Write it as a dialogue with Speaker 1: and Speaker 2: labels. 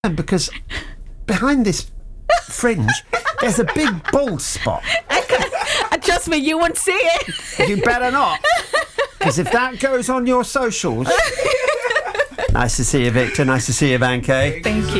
Speaker 1: because behind this fringe, there's a big bald spot.
Speaker 2: Trust me, you won't see it.
Speaker 1: You better not, because if that goes on your socials... Nice to see you, Victor. Nice to see you, Van Kay.
Speaker 2: Thank you.